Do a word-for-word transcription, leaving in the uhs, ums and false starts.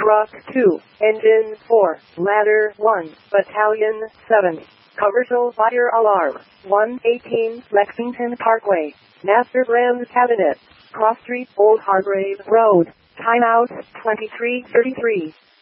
Rock two, Engine four, Ladder one, Battalion seven. Commercial fire alarm, one eighteen Lexington Parkway, Master Brand Cabinet, Cross Street, Old Hargrave Road. Timeout, twenty-three thirty-three.